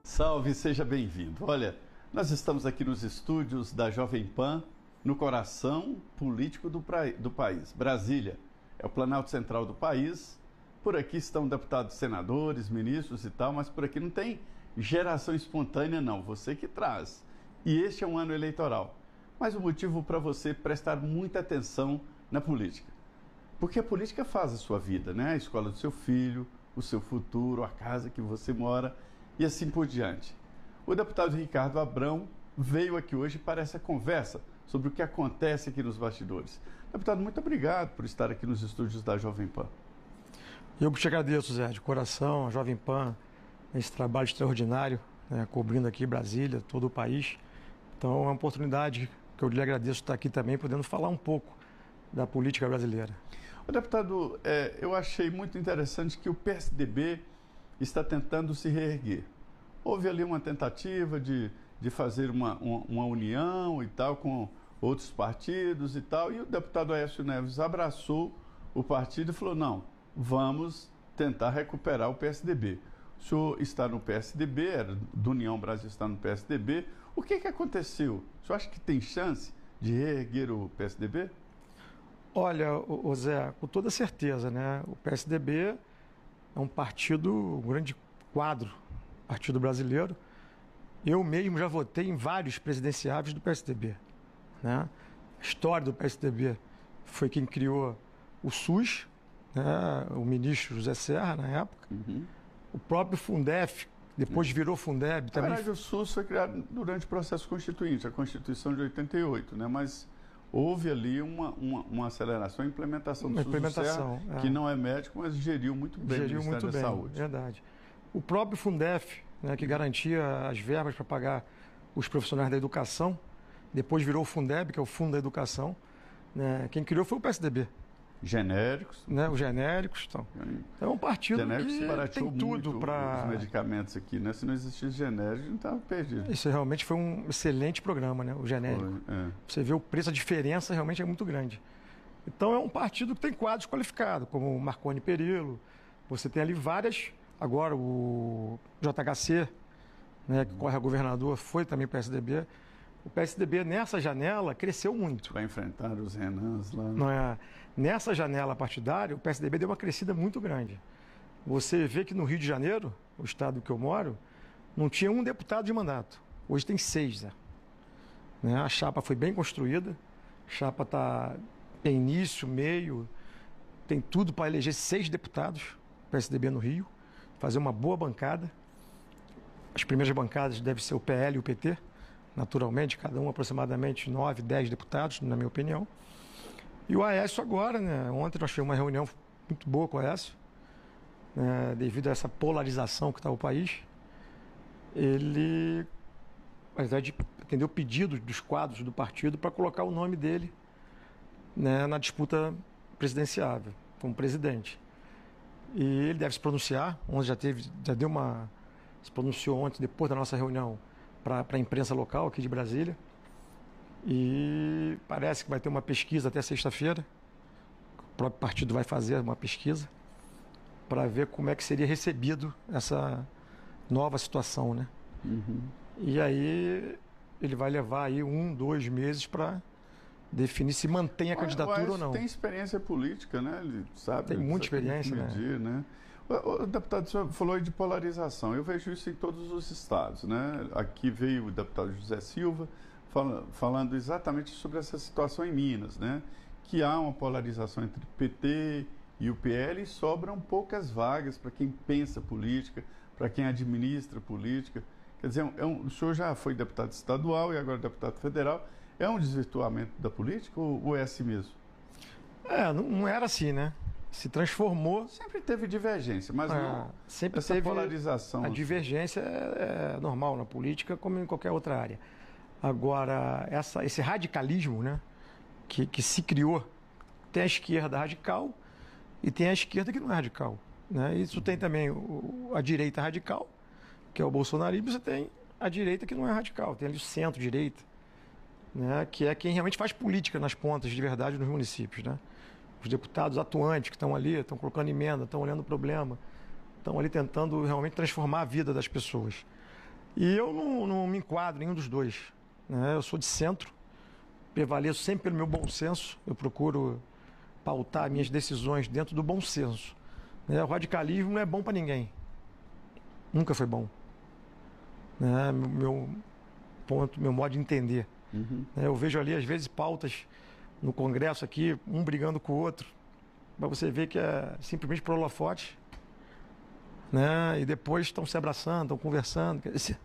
Salve, seja bem-vindo. Olha, nós estamos aqui nos estúdios da Jovem Pan, no coração político do país, Brasília. É o Planalto Central do país. Por aqui estão deputados, senadores, ministros e tal, mas por aqui não tem geração espontânea, não. Você que traz. E este é um ano eleitoral. Mas o motivo para você prestar muita atenção na política. Porque a política faz a sua vida, né? A escola do seu filho, o seu futuro, a casa que você mora e assim por diante. O deputado Ricardo Abrão veio aqui hoje para essa conversa sobre o que acontece aqui nos bastidores. Deputado, muito obrigado por estar aqui nos estúdios da Jovem Pan. Eu te agradeço, Zé, de coração, a Jovem Pan, esse trabalho extraordinário, né, cobrindo aqui Brasília, todo o país. Então é uma oportunidade que eu lhe agradeço estar aqui também, podendo falar um pouco da política brasileira. Deputado, eu achei muito interessante que o PSDB está tentando se reerguer. Houve ali uma tentativa de fazer uma união e tal com outros partidos e tal, e o deputado Aécio Neves abraçou o partido e falou, não, vamos tentar recuperar o PSDB. O senhor está no PSDB, era do União Brasil, está no PSDB. O que aconteceu? O senhor acha que tem chance de reerguer o PSDB? Olha, Zé, com toda certeza, né? O PSDB é um partido, um grande quadro, partido brasileiro. Eu mesmo já votei em vários presidenciáveis do PSDB, né? A história do PSDB foi quem criou o SUS, né? O ministro José Serra, na época. Uhum. O próprio Fundef, depois virou Fundeb. Na verdade, o SUS foi criado durante o processo constituinte, a Constituição de 88, né? Mas houve ali uma aceleração, implementação do SUS, que não é médico, mas geriu muito bem o Ministério da Saúde. Verdade. O próprio Fundef, né, que garantia as verbas para pagar os profissionais da educação, depois virou o Fundeb, que é o Fundo da Educação, né? Quem criou foi o PSDB. Genéricos. Né, os genéricos. Então é um partido genéricos que tem tudo para... os medicamentos aqui, né? Se não existisse genérico, não estava perdido. Isso realmente foi um excelente programa, né? O genérico. Você vê o preço, a diferença realmente é muito grande. Então é um partido que tem quadros qualificados, como o Marconi Perillo. Você tem ali várias... Agora o JHC, né, que corre a governador, foi também PSDB. O PSDB, nessa janela, cresceu muito. Para enfrentar os Renans lá. Não é? Nessa janela partidária, o PSDB deu uma crescida muito grande. Você vê que no Rio de Janeiro, o estado que eu moro, não tinha um deputado de mandato. Hoje tem 6. Né? A chapa foi bem construída. A chapa está em início, meio. Tem tudo para eleger 6 deputados, PSDB no Rio. Fazer uma boa bancada. As primeiras bancadas devem ser o PL e o PT. Naturalmente, cada um aproximadamente 9, 10 deputados, na minha opinião. E o Aécio agora, né? Ontem nós tivemos uma reunião muito boa com o Aécio, né? Devido a essa polarização que está o país. Ele, na verdade, atendeu o pedido dos quadros do partido para colocar o nome dele, né, na disputa presidenciável, como presidente. E ele deve se pronunciar. Ontem se pronunciou ontem, depois da nossa reunião, para a imprensa local aqui de Brasília. E parece que vai ter uma pesquisa até sexta-feira. O próprio partido vai fazer uma pesquisa para ver como é que seria recebido essa nova situação, né? Uhum. E aí ele vai levar aí 1, 2 meses para definir se mantém a candidatura ou não. Tem experiência política, né? Ele sabe. Tem muita experiência, medir, né? O deputado, o senhor falou aí de polarização. Eu vejo isso em todos os estados, né? Aqui veio o deputado José Silva falando exatamente sobre essa situação em Minas, né? Que há uma polarização entre PT e o PL e sobram poucas vagas para quem pensa política, para quem administra política. Quer dizer, o senhor já foi deputado estadual e agora deputado federal. É um desvirtuamento da política ou é assim mesmo? Não era assim, né? Se transformou... Sempre teve divergência, mas não sempre essa teve polarização. A divergência é normal na política, como em qualquer outra área. Agora, esse radicalismo, né, que se criou, tem a esquerda radical e tem a esquerda que não é radical. Né? Isso tem também a direita radical, que é o bolsonarismo, você tem a direita que não é radical, tem ali o centro-direita, né, que é quem realmente faz política nas pontas de verdade nos municípios, né? Os deputados atuantes que estão ali, estão colocando emenda, estão olhando o problema, estão ali tentando realmente transformar a vida das pessoas. E eu não me enquadro em nenhum dos dois, né? Eu sou de centro, prevaleço sempre pelo meu bom senso, eu procuro pautar minhas decisões dentro do bom senso, né? O radicalismo não é bom para ninguém, nunca foi bom, né? Meu modo de entender. Eu vejo ali às vezes pautas no Congresso aqui, um brigando com o outro, para você ver que é simplesmente pro holofote, né? E depois estão se abraçando, estão conversando. Quer dizer,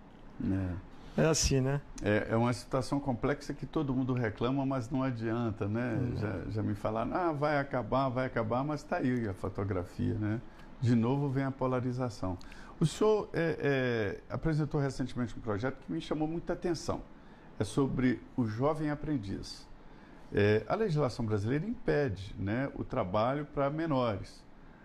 é assim, né? É uma situação complexa que todo mundo reclama, mas não adianta, né? Já me falaram, vai acabar, mas está aí a fotografia, né? De novo vem a polarização. O senhor apresentou recentemente um projeto que me chamou muita atenção. É sobre o jovem aprendiz. A legislação brasileira impede, né, o trabalho para menores.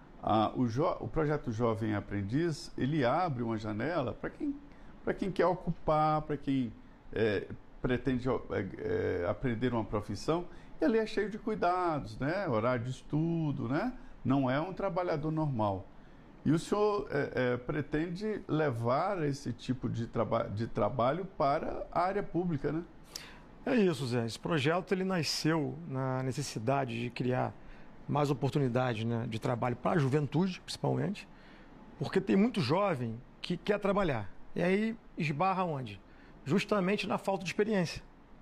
O projeto Jovem Aprendiz, ele abre uma janela para quem quer ocupar, para quem pretende aprender uma profissão, e ali é cheio de cuidados, né, horário de estudo, né, não é um trabalhador normal. E o senhor pretende levar esse tipo de trabalho para a área pública, né? É isso, Zé. Esse projeto ele nasceu na necessidade de criar mais oportunidades, né, de trabalho para a juventude, principalmente, porque tem muito jovem que quer trabalhar. E aí esbarra onde? Justamente na falta de experiência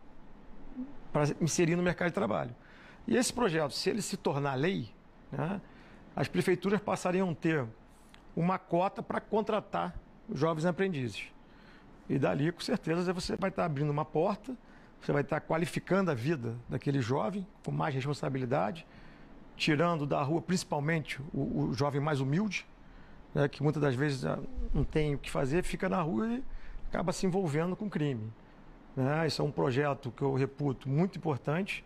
para inserir no mercado de trabalho. E esse projeto, se ele se tornar lei, né, as prefeituras passariam a ter uma cota para contratar os jovens aprendizes. E dali, com certeza, você vai estar abrindo uma porta, você vai estar qualificando a vida daquele jovem com mais responsabilidade, tirando da rua principalmente o jovem mais humilde, né, que muitas das vezes não tem o que fazer, fica na rua e acaba se envolvendo com crime. Né? Isso é um projeto que eu reputo muito importante.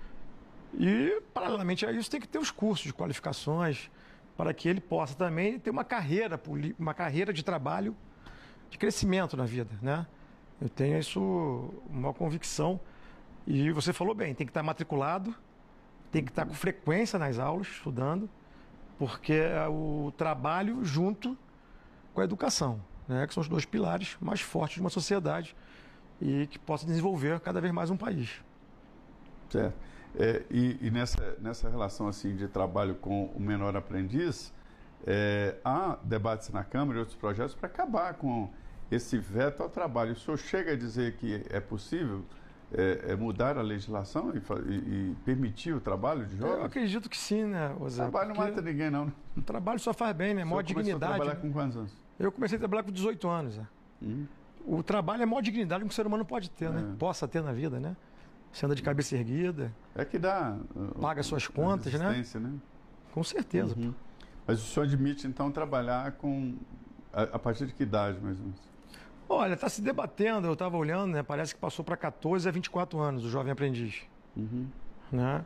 E, paralelamente a isso, tem que ter os cursos de qualificações para que ele possa também ter uma carreira de trabalho, de crescimento na vida, né? Eu tenho isso, uma convicção. E você falou bem, tem que estar matriculado, tem que estar com frequência nas aulas, estudando, porque é o trabalho junto com a educação, né? Que são os dois pilares mais fortes de uma sociedade e que possa desenvolver cada vez mais um país. Certo. E nessa relação assim de trabalho com o menor aprendiz, há debates na Câmara e outros projetos para acabar com esse veto ao trabalho. O senhor chega a dizer que é possível mudar a legislação e permitir o trabalho de jovens? Eu acredito que sim, né, Zé? O trabalho não mata ninguém, não, né? O trabalho só faz bem, né? Maior dignidade. Você começou a trabalhar com quantos anos? Eu comecei a trabalhar com 18 anos, Zé. O trabalho é a maior dignidade que um ser humano pode ter, né? Possa ter na vida, né? Você anda de cabeça erguida. É que dá. Paga suas contas, né? Com certeza. Mas o senhor admite, então, trabalhar a partir de que idade, mais ou menos? Olha, está se debatendo, eu estava olhando, né? Parece que passou para 14 a 24 anos o jovem aprendiz. Né?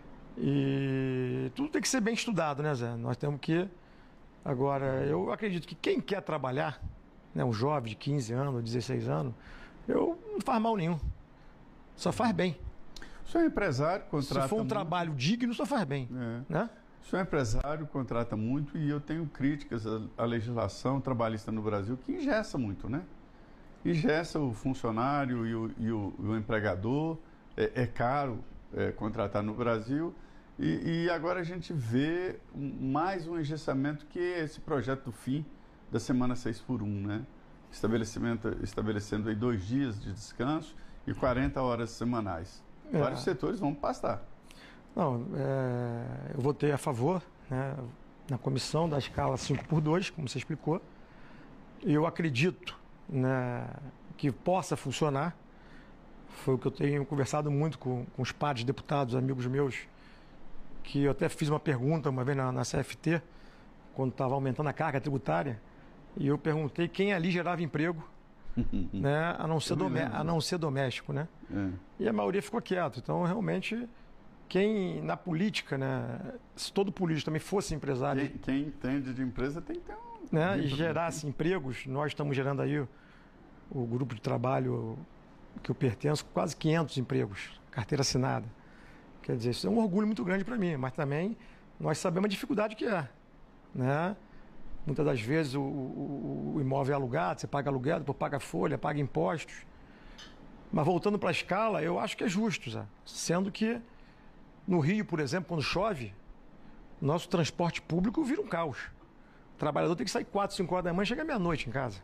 E tudo tem que ser bem estudado, né, Zé? Nós temos que... Agora, eu acredito que quem quer trabalhar, né, um jovem de 15 anos, 16 anos, não faz mal nenhum. Só faz bem. O senhor é empresário, contrata... Se for um trabalho digno, só faz bem. Né? O senhor é empresário, contrata muito, e eu tenho críticas à legislação trabalhista no Brasil, que engessa muito, né? Engessa o funcionário e o empregador. É caro contratar no Brasil. E agora a gente vê mais um engessamento, que é esse projeto do fim da semana 6x1, né? Estabelecendo aí 2 dias de descanso e 40 horas semanais. Vários setores vão pastar. Não, eu votei a favor, né, na comissão da escala 5x2, como você explicou. Eu acredito, né, que possa funcionar. Foi o que eu tenho conversado muito com os pares deputados, amigos meus, que eu até fiz uma pergunta uma vez na CFT, quando estava aumentando a carga tributária, e eu perguntei quem ali gerava emprego, né, a não ser doméstico, né? E a maioria ficou quieto. Então, realmente, quem na política, né, se todo político também fosse empresário... Quem entende de empresa tem que ter né, e gerasse empregos, nós estamos gerando aí o grupo de trabalho que eu pertenço, quase 500 empregos, carteira assinada. Quer dizer, isso é um orgulho muito grande para mim, mas também nós sabemos a dificuldade que é, né? Muitas das vezes o imóvel é alugado, você paga aluguel, depois paga folha, paga impostos. Mas voltando para a escala, eu acho que é justo, Zé. Sendo que no Rio, por exemplo, quando chove, nosso transporte público vira um caos. O trabalhador tem que sair 4, 5 horas da manhã e chega meia-noite em casa.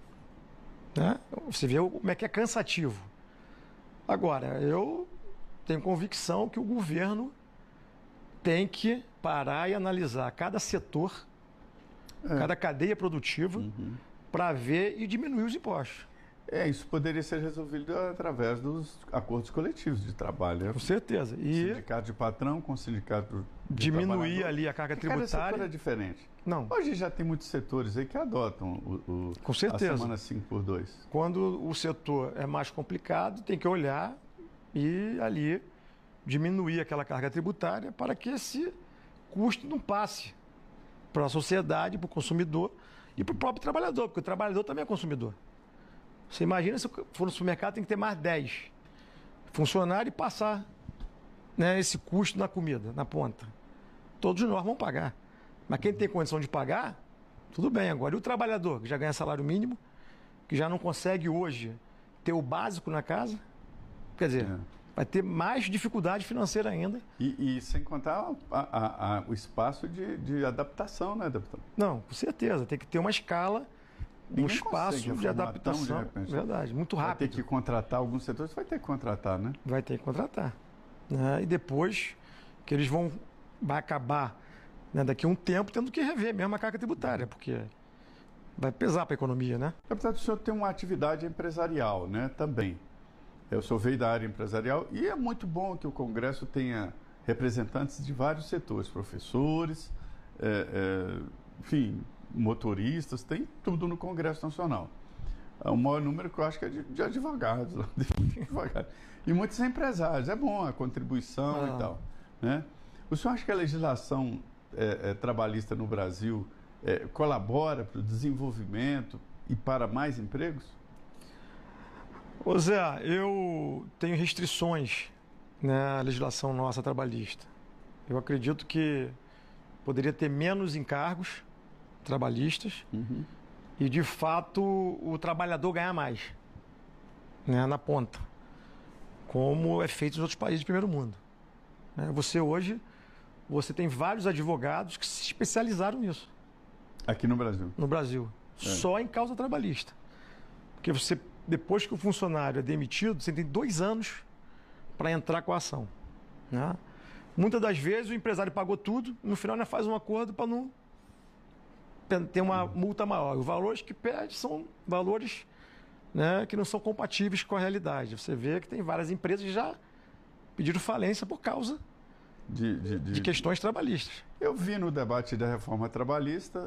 Né? Você vê como é que é cansativo. Agora, eu tenho convicção que o governo tem que parar e analisar cada setor, cada cadeia produtiva, para ver e diminuir os impostos. Isso poderia ser resolvido através dos acordos coletivos de trabalho. Né? Com certeza. E sindicato de patrão com sindicato de diminuir ali a carga tributária. Cada setor é diferente. Não. Hoje já tem muitos setores aí que adotam com certeza. a semana 5x2. Quando o setor é mais complicado, tem que olhar e ali diminuir aquela carga tributária para que esse custo não passe para a sociedade, para o consumidor e para o próprio trabalhador, porque o trabalhador também é consumidor. Você imagina se for no supermercado, tem que ter mais 10 funcionários e passar, né, esse custo na comida, na ponta. Todos nós vamos pagar. Mas quem tem condição de pagar, tudo bem. Agora, e o trabalhador, que já ganha salário mínimo, que já não consegue hoje ter o básico na casa? Quer dizer, vai ter mais dificuldade financeira ainda. E sem contar o espaço de adaptação, né, deputado? Não, com certeza. Tem que ter uma escala, um espaço de adaptação. Verdade, muito rápido. Vai ter que contratar alguns setores, vai ter que contratar, né? Vai ter que contratar. Né? E depois que eles vai acabar, né, daqui a um tempo, tendo que rever mesmo a carga tributária, porque vai pesar para a economia, né? Deputado, o senhor tem uma atividade empresarial, né, também. Eu sou veio da área empresarial e é muito bom que o Congresso tenha representantes de vários setores, professores, enfim, motoristas, tem tudo no Congresso Nacional. O maior número que eu acho que é de advogados, e muitos empresários. É bom a contribuição e tal. Né? O senhor acha que a legislação trabalhista no Brasil colabora para o desenvolvimento e para mais empregos? Ô Zé, eu tenho restrições na legislação nossa trabalhista. Eu acredito que poderia ter menos encargos trabalhistas e, de fato, o trabalhador ganhar mais, né, na ponta, como é feito nos outros países do primeiro mundo. Você tem vários advogados que se especializaram nisso. Aqui no Brasil? No Brasil. Só em causa trabalhista. Porque depois que o funcionário é demitido, você tem 2 anos para entrar com a ação. Né? Muitas das vezes o empresário pagou tudo, no final ainda faz um acordo para não ter uma multa maior. Os valores que pede são valores, né, que não são compatíveis com a realidade. Você vê que tem várias empresas que já pediram falência por causa de questões trabalhistas. Eu vi no debate da reforma trabalhista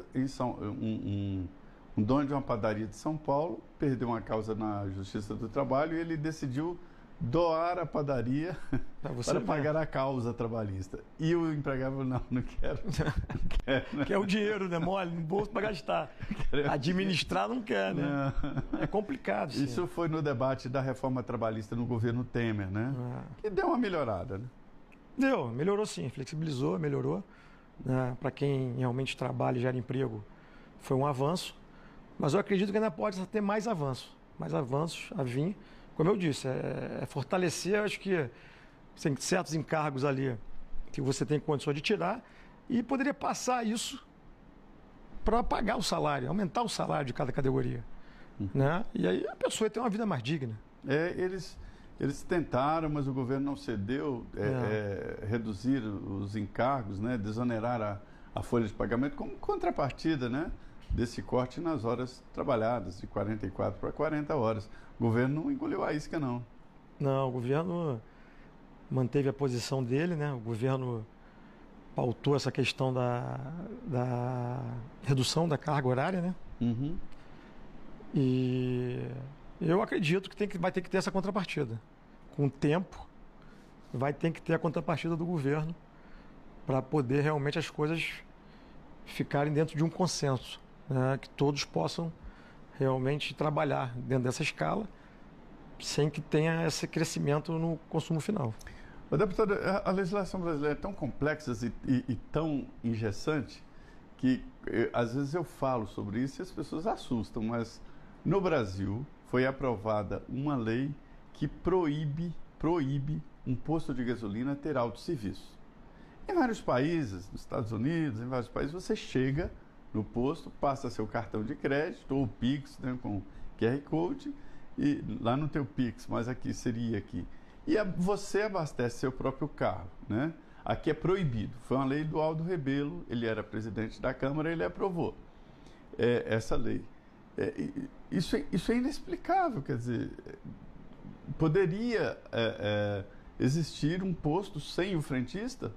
um dono de uma padaria de São Paulo perdeu uma causa na Justiça do Trabalho e ele decidiu doar a padaria para pagar a causa trabalhista. E o empregado falou, não quero. Quer o dinheiro, né? Mole no bolso para gastar. Administrar não quer, né? Não. É complicado. Sim. Isso foi no debate da reforma trabalhista no governo Temer, né? Que deu uma melhorada, né? Melhorou sim. Flexibilizou, melhorou. Né? Para quem realmente trabalha e gera emprego, foi um avanço. Mas eu acredito que ainda pode ter mais avanços a vir. Como eu disse, fortalecer, acho que tem certos encargos ali que você tem condições de tirar e poderia passar isso para pagar o salário, aumentar o salário de cada categoria. Né? E aí a pessoa tem uma vida mais digna. Eles tentaram, mas o governo não cedeu, reduzir os encargos, né? Desonerar a folha de pagamento como contrapartida, né? Desse corte nas horas trabalhadas, de 44 para 40 horas. O governo não engoliu a isca, não. Não, o governo manteve a posição dele, né? O governo pautou essa questão da redução da carga horária, né? E eu acredito que vai ter que ter essa contrapartida. Com o tempo, vai ter que ter a contrapartida do governo para poder realmente as coisas ficarem dentro de um consenso. Né, que todos possam realmente trabalhar dentro dessa escala sem que tenha esse crescimento no consumo final. Deputado, a legislação brasileira é tão complexa e tão engessante que às vezes eu falo sobre isso e as pessoas assustam, mas no Brasil foi aprovada uma lei que proíbe um posto de gasolina ter autosserviço. Em vários países, nos Estados Unidos, em vários países, você chega no posto, passa seu cartão de crédito ou o Pix, né, com QR Code, e lá no teu Pix, mas aqui seria aqui. E você abastece seu próprio carro, né? Aqui é proibido. Foi uma lei do Aldo Rebelo, ele era presidente da Câmara, ele aprovou essa lei. Isso é inexplicável, quer dizer, poderia existir um posto sem o frentista?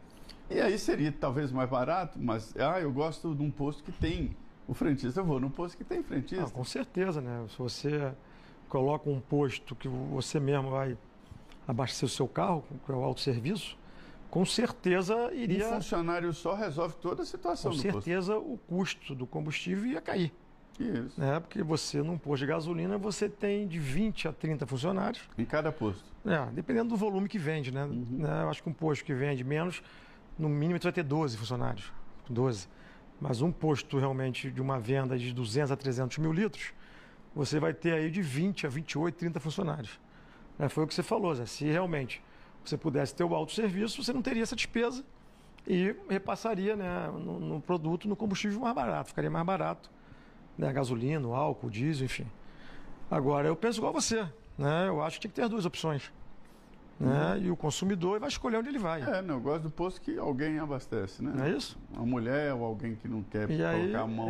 E aí seria talvez mais barato, mas eu gosto de um posto que tem o frentista, eu vou no posto que tem frentista. Com certeza, né? Se você coloca um posto que você mesmo vai abastecer o seu carro, que é o autosserviço, com certeza iria... Um funcionário só resolve toda a situação do posto. Com certeza o custo do combustível ia cair. Isso. Né? Porque você, num posto de gasolina, você tem de 20 a 30 funcionários. Em cada posto. Dependendo do volume que vende, né? Eu acho que um posto que vende menos, no mínimo você vai ter 12 funcionários. 12. Mas um posto realmente de uma venda de 200 a 300 mil litros, você vai ter aí de 20 a 28, 30 funcionários. Foi o que você falou, Zé. Se realmente você pudesse ter o autosserviço, você não teria essa despesa e repassaria, né, no produto, no combustível mais barato. Ficaria mais barato, né, a gasolina, o álcool, o diesel, enfim. Agora, eu penso igual você, né? Eu acho que tinha que ter as duas opções. Né? E o consumidor vai escolher onde ele vai. Eu gosto do posto que alguém abastece, né? Não é isso? Uma mulher ou alguém que não quer colocar a mão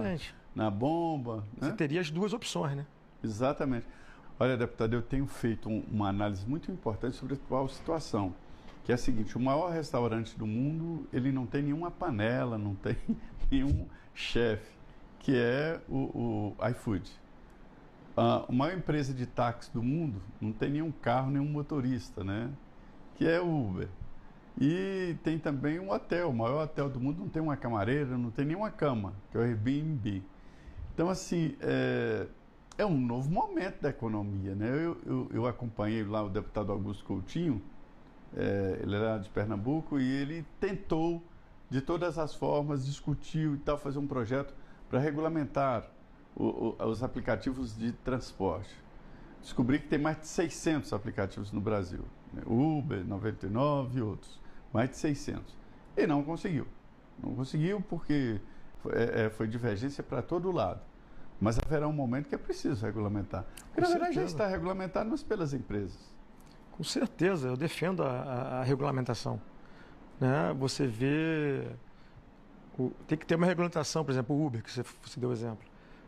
na bomba. Você teria as duas opções, né? Exatamente. Olha, deputado, eu tenho feito uma análise muito importante sobre a atual situação, que é a seguinte: o maior restaurante do mundo, ele não tem nenhuma panela, não tem nenhum chefe, que é o iFood. A maior empresa de táxi do mundo não tem nenhum carro, nenhum motorista, né? Que é o Uber. E tem também um hotel, o maior hotel do mundo não tem uma camareira, não tem nenhuma cama, que é o Airbnb. Então, assim, é um novo momento da economia, né? Eu acompanhei lá o deputado Augusto Coutinho, ele era de Pernambuco, e ele tentou, de todas as formas, discutiu e tal, fazer um projeto para regulamentar os aplicativos de transporte. Descobri que tem mais de 600 aplicativos no Brasil, né? Uber, 99 e outros, mais de 600. E não conseguiu. Não conseguiu porque foi divergência para todo lado. Mas haverá um momento que é preciso regulamentar. Porque, na verdade, já está regulamentado, mas pelas empresas. Com certeza, eu defendo a regulamentação. Né? Você vê... Tem que ter uma regulamentação, por exemplo, o Uber, que você deu exemplo.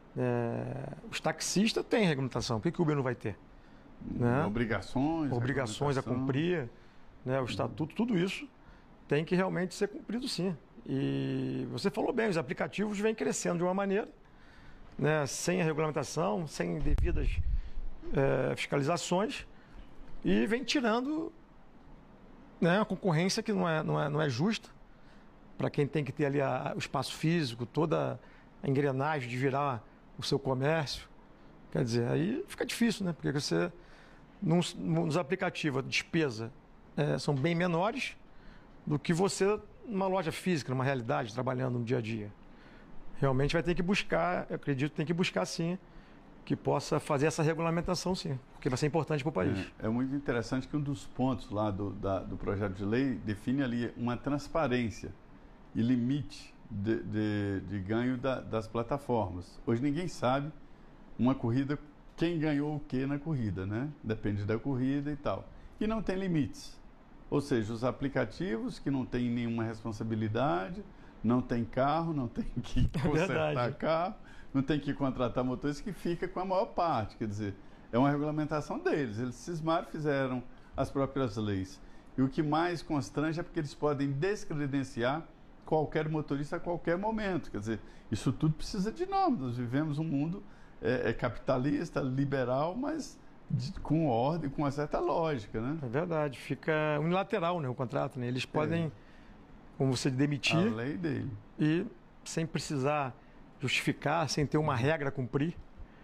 Os taxistas têm regulamentação, por que o Uber não vai ter? Né? Obrigações a cumprir, né? O estatuto, tudo isso tem que realmente ser cumprido, sim. E você falou bem, os aplicativos vêm crescendo de uma maneira, né? Sem a regulamentação, sem devidas fiscalizações, e vem tirando, né, a concorrência que não é justa para quem tem que ter ali o espaço físico, toda a engrenagem de virar o seu comércio. Quer dizer, aí fica difícil, né? Porque você, nos aplicativos, a despesa são bem menores do que você numa loja física, numa realidade, trabalhando no dia a dia. Realmente vai ter que buscar, eu acredito, tem que buscar sim, que possa fazer essa regulamentação sim, porque vai ser importante para o país. É muito interessante que um dos pontos lá do projeto de lei define ali uma transparência e limite de ganho das plataformas. Hoje ninguém sabe uma corrida, quem ganhou o que na corrida, né? Depende da corrida e tal. E não tem limites. Ou seja, os aplicativos que não têm nenhuma responsabilidade, não tem carro, não tem que consertar carro, não tem que contratar motorista, que fica com a maior parte. Quer dizer, é uma regulamentação deles. Eles cismaram, fizeram as próprias leis. E o que mais constrange é porque eles podem descredenciar qualquer motorista a qualquer momento. Quer dizer, isso tudo precisa de normas. Nós vivemos um mundo capitalista, liberal, mas com ordem, com uma certa lógica, né? É verdade. Fica unilateral, né, o contrato, né? Eles podem, como você demitir, a lei dele, e sem precisar justificar, sem ter uma regra a cumprir.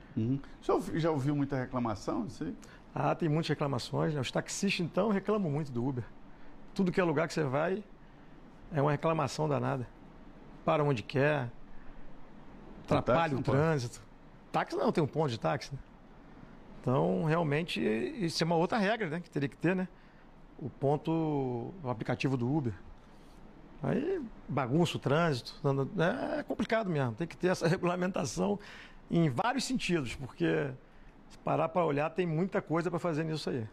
Já ouviu muita reclamação disso aí? Tem muitas reclamações, né? Os taxistas, então, reclamam muito do Uber. Tudo que é lugar que você vai é uma reclamação danada. para onde quer, atrapalha o trânsito. Táxi não, tem um ponto de táxi, né? Então, realmente, isso é uma outra regra, né? Que teria que ter, né? O aplicativo do Uber. Aí bagunça o trânsito. É complicado mesmo. Tem que ter essa regulamentação em vários sentidos, porque se parar para olhar, tem muita coisa para fazer nisso aí.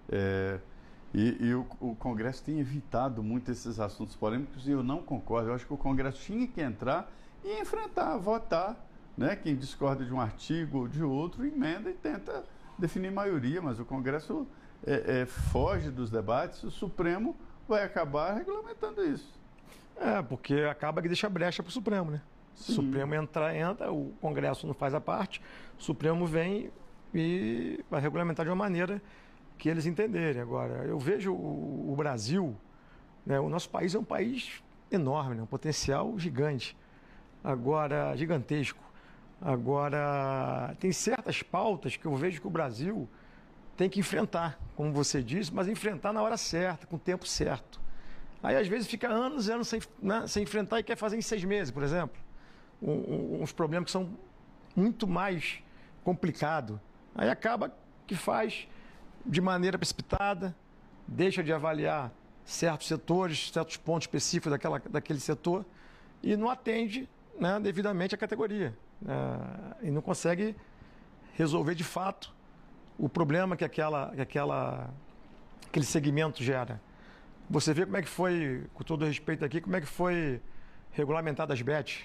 E o Congresso tem evitado muito esses assuntos polêmicos e eu não concordo. Eu acho que o Congresso tinha que entrar e enfrentar, votar, né? Quem discorda de um artigo ou de outro, emenda e tenta definir maioria, mas o Congresso foge dos debates, o Supremo vai acabar regulamentando isso. Porque acaba que deixa brecha para o Supremo, né? Sim. O Supremo entra, o Congresso não faz a parte, o Supremo vem e vai regulamentar de uma maneira que eles entenderem. Agora, eu vejo o Brasil, né? O nosso país é um país enorme, né? Um potencial gigante, agora gigantesco. Agora, tem certas pautas que eu vejo que o Brasil tem que enfrentar, como você disse, mas enfrentar na hora certa, com o tempo certo. Aí, às vezes, fica anos e anos sem enfrentar e quer fazer em 6 meses, por exemplo. Uns problemas que são muito mais complicados. Aí acaba que faz de maneira precipitada, deixa de avaliar certos setores, certos pontos específicos daquele setor e não atende, né, devidamente a categoria. E não consegue resolver de fato o problema que aquele segmento gera. Você vê como é que foi, com todo respeito aqui, como é que foi regulamentada as bets.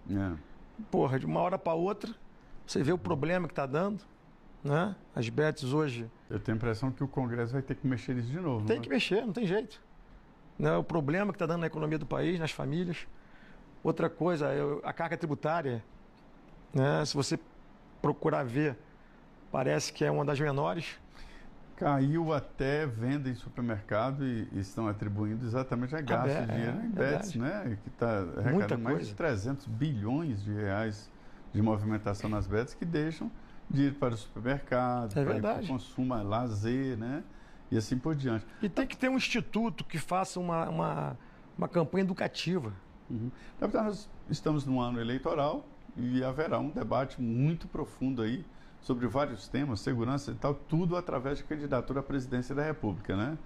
Porra, de uma hora para outra, você vê o problema que está dando, né? As bets hoje... Eu tenho a impressão que o Congresso vai ter que mexer nisso de novo. Tem que mexer, não tem jeito. Né? O problema que está dando na economia do país, nas famílias. Outra coisa, a carga tributária, né? Se você procurar ver, parece que é uma das menores. Caiu até venda em supermercado e estão atribuindo exatamente a gasto de dinheiro em bets, né? Que está arrecadando mais de 300 bilhões de reais de movimentação nas bets que deixam de ir para o supermercado, para o consumo, lazer, né? E assim por diante. E tem que ter um instituto que faça uma campanha educativa. Deputado, nós estamos num ano eleitoral e haverá um debate muito profundo aí sobre vários temas, segurança e tal, tudo através de candidatura à presidência da República, né?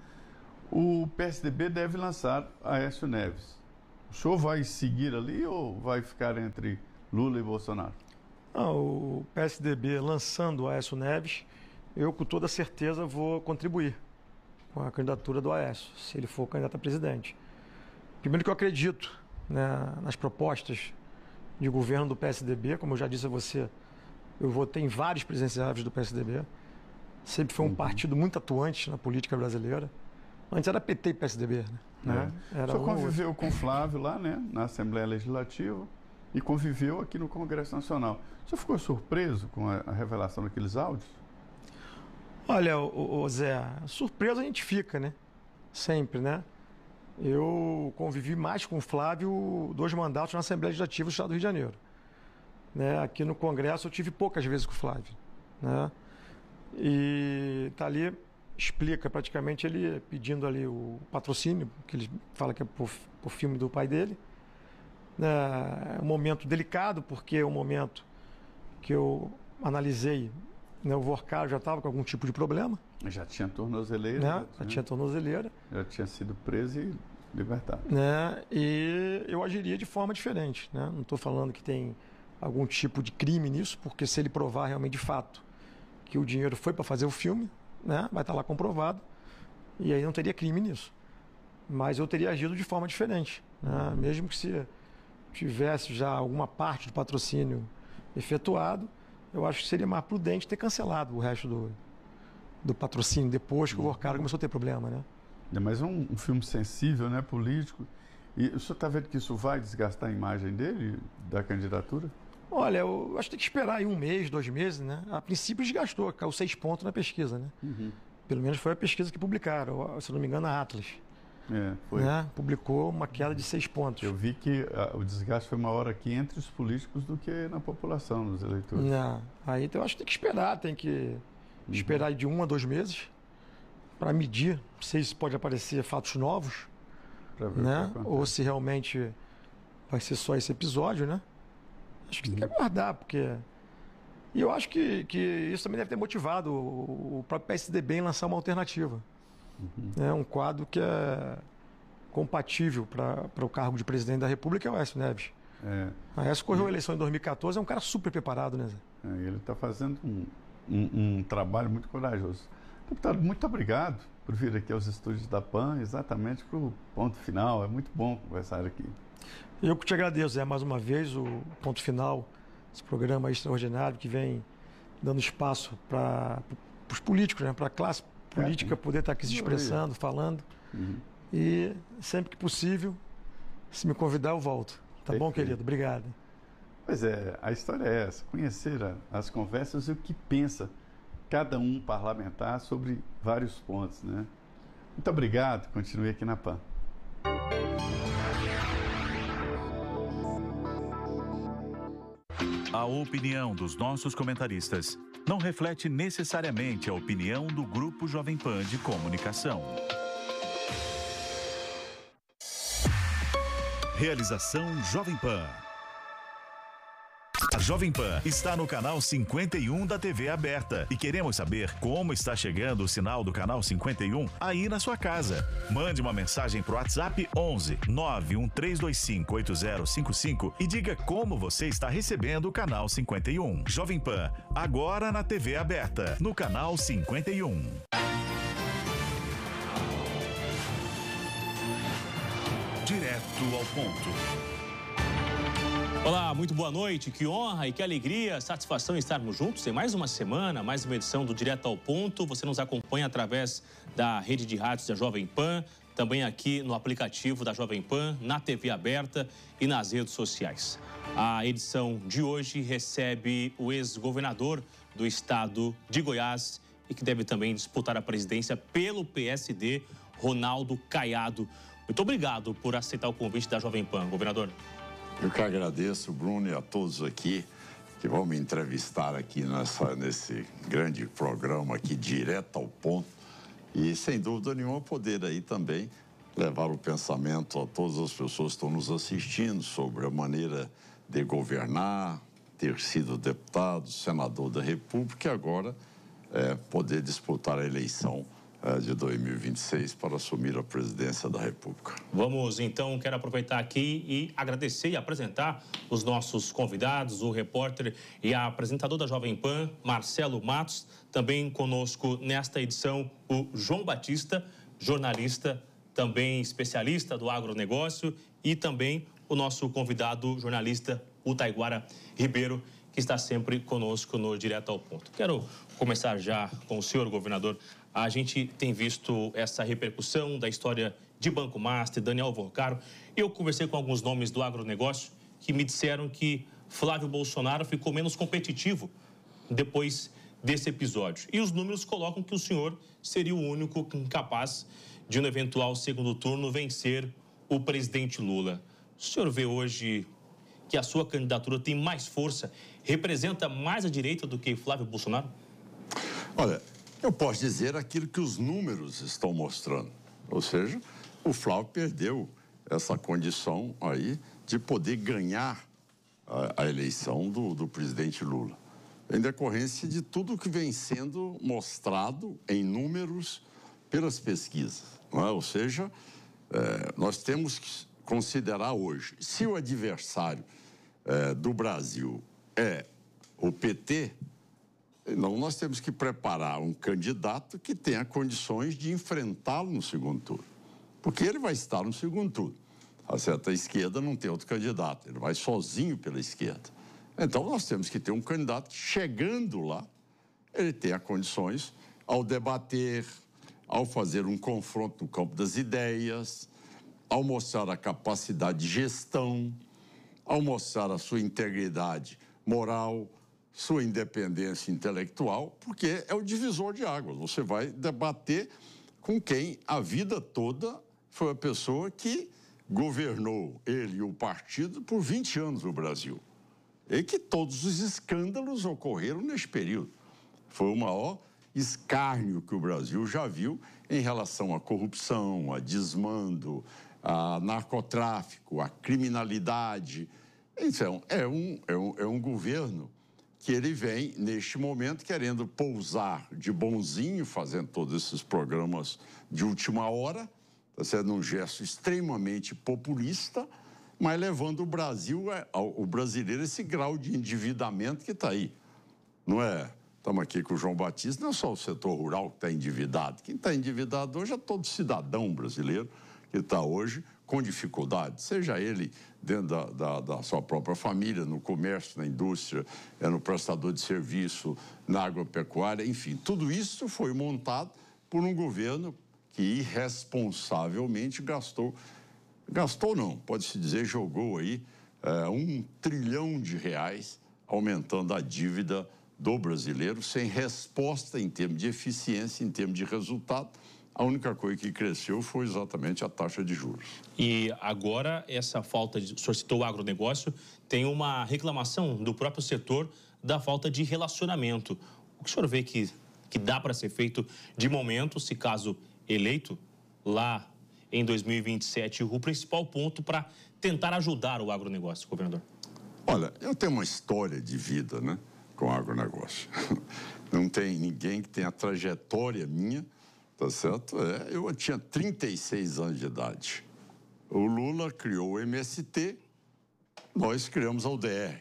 O PSDB deve lançar Aécio Neves. O senhor vai seguir ali ou vai ficar entre Lula e Bolsonaro? O PSDB lançando o Aécio Neves, eu com toda certeza vou contribuir com a candidatura do Aécio, se ele for candidato a presidente. Primeiro que eu acredito, né, nas propostas de governo do PSDB, como eu já disse a você, eu votei em vários presidenciáveis do PSDB. Sempre foi um partido muito atuante na política brasileira. Antes era PT e PSDB, né? O senhor conviveu com o Flávio lá, né, na Assembleia Legislativa e conviveu aqui no Congresso Nacional. O senhor ficou surpreso com a revelação daqueles áudios? Olha, Zé, surpreso a gente fica, né? Sempre, né? Eu convivi mais com o Flávio 2 mandatos na Assembleia Legislativa do Estado do Rio de Janeiro. Né? Aqui no Congresso eu tive poucas vezes com o Flávio, né? E tá ali, explica praticamente ele pedindo ali o patrocínio, que ele fala que é por filme do pai dele. É um momento delicado, porque é um momento que eu analisei, né, o Vorcaro já estava com algum tipo de problema. Já tinha tornozeleira. Né? Já tinha tornozeleira. Já tinha sido preso e libertado. Né? E eu agiria de forma diferente. Né? Não estou falando que tem algum tipo de crime nisso, porque se ele provar realmente de fato que o dinheiro foi para fazer o filme, né, vai estar lá comprovado, e aí não teria crime nisso. Mas eu teria agido de forma diferente. Né? Mesmo que se tivesse já alguma parte do patrocínio efetuado, eu acho que seria mais prudente ter cancelado o resto do patrocínio depois que o Vorcaro começou a ter problema. Né? Mas é um filme sensível, né, político. E o senhor está vendo que isso vai desgastar a imagem dele, da candidatura? Olha, eu acho que tem que esperar aí 1 mês, 2 meses, né? A princípio desgastou, caiu 6 pontos na pesquisa, né? Pelo menos foi a pesquisa que publicaram, se não me engano, a Atlas. Foi. Né? Publicou uma queda de 6 pontos. Eu vi que o desgaste foi maior aqui entre os políticos do que na população, nos eleitores. Não. Aí então, eu acho que tem que esperar, esperar de 1 a 2 meses para medir, não sei se pode aparecer fatos novos, né? Ou se realmente vai ser só esse episódio, né? Acho que tem que aguardar, porque... E eu acho que isso também deve ter motivado o próprio PSDB em lançar uma alternativa. É um quadro que é compatível para o cargo de presidente da República, é o Aécio Neves. A Aécio correu a eleição em 2014, é um cara super preparado, né, Zé? Ele está fazendo um trabalho muito corajoso. Deputado, muito obrigado por vir aqui aos estúdios da PAN, exatamente para o ponto final. É muito bom conversar aqui. Eu que te agradeço, Zé, mais uma vez, o Ponto Final, esse programa extraordinário que vem dando espaço para os políticos, né, para a classe política poder estar aqui se expressando, falando. E sempre que possível, se me convidar, eu volto. Tá bom, querido? Obrigado. Pois é, a história é essa, conhecer as conversas e o que pensa cada um parlamentar sobre vários pontos, né? Muito obrigado, continue aqui na PAN. A opinião dos nossos comentaristas não reflete necessariamente a opinião do Grupo Jovem Pan de Comunicação. Realização Jovem Pan. A Jovem Pan está no canal 51 da TV aberta e queremos saber como está chegando o sinal do canal 51 aí na sua casa. Mande uma mensagem pro WhatsApp 11 91325 8055 e diga como você está recebendo o canal 51. Jovem Pan, agora na TV aberta, no canal 51. Direto ao ponto. Olá, muito boa noite, que honra e que alegria, satisfação em estarmos juntos em mais uma semana, mais uma edição do Direto ao Ponto. Você nos acompanha através da rede de rádios da Jovem Pan, também aqui no aplicativo da Jovem Pan, na TV aberta e nas redes sociais. A edição de hoje recebe o ex-governador do estado de Goiás e que deve também disputar a presidência pelo PSD, Ronaldo Caiado. Muito obrigado por aceitar o convite da Jovem Pan, governador. Eu que agradeço, Bruno, e a todos aqui que vão me entrevistar aqui nesse grande programa aqui, direto ao ponto. E, sem dúvida nenhuma, poder aí também levar o pensamento a todas as pessoas que estão nos assistindo sobre a maneira de governar, ter sido deputado, senador da República e agora poder disputar a eleição de 2026 para assumir a presidência da República. Vamos, então, quero aproveitar aqui e agradecer e apresentar os nossos convidados, o repórter e apresentador da Jovem Pan, Marcelo Matos, também conosco nesta edição o João Batista, jornalista, também especialista do agronegócio e também o nosso convidado jornalista, o Taiguara Ribeiro, que está sempre conosco no Direto ao Ponto. Quero começar já com o senhor, governador. A gente tem visto essa repercussão da história de Banco Master, Daniel Vorcaro. Eu conversei com alguns nomes do agronegócio que me disseram que Flávio Bolsonaro ficou menos competitivo depois desse episódio. E os números colocam que o senhor seria o único capaz de, no eventual segundo turno, vencer o presidente Lula. O senhor vê hoje que a sua candidatura tem mais força, representa mais a direita do que Flávio Bolsonaro? Olha, eu posso dizer aquilo que os números estão mostrando. Ou seja, o Flávio perdeu essa condição aí de poder ganhar a eleição do presidente Lula, em decorrência de tudo que vem sendo mostrado em números pelas pesquisas. Não é? Ou seja, nós temos que considerar hoje, se o adversário do Brasil é o PT, não, nós temos que preparar um candidato que tenha condições de enfrentá-lo no segundo turno. Porque ele vai estar no segundo turno. A certa esquerda não tem outro candidato, ele vai sozinho pela esquerda. Então, nós temos que ter um candidato que, chegando lá, ele tenha condições, ao debater, ao fazer um confronto no campo das ideias, ao mostrar a capacidade de gestão, ao mostrar a sua integridade moral, sua independência intelectual, porque é o divisor de águas. Você vai debater com quem a vida toda foi a pessoa que governou, ele e o partido, por 20 anos no Brasil. E que todos os escândalos ocorreram nesse período. Foi o maior escárnio que o Brasil já viu em relação à corrupção, a desmando, a narcotráfico, a criminalidade. Então, é um governo que ele vem, neste momento, querendo pousar de bonzinho, fazendo todos esses programas de última hora, está sendo um gesto extremamente populista, mas levando o brasileiro a esse grau de endividamento que está aí. Não é? Estamos aqui com o João Batista, não é só o setor rural que está endividado. Quem está endividado hoje é todo cidadão brasileiro que está hoje com dificuldade, seja ele dentro da sua própria família, no comércio, na indústria, no prestador de serviço, na agropecuária, enfim. Tudo isso foi montado por um governo que irresponsavelmente gastou não, pode-se dizer, jogou aí R$1 trilhão, aumentando a dívida do brasileiro, sem resposta em termos de eficiência, em termos de resultado. A única coisa que cresceu foi exatamente a taxa de juros. E agora, essa falta de... O senhor citou o agronegócio, tem uma reclamação do próprio setor da falta de relacionamento. O que o senhor vê que dá para ser feito de momento, se caso eleito, lá em 2027, o principal ponto para tentar ajudar o agronegócio, governador? Olha, eu tenho uma história de vida, né, com o agronegócio. Não tem ninguém que tenha a trajetória minha. Tá certo? Eu tinha 36 anos de idade. O Lula criou o MST, nós criamos a UDR.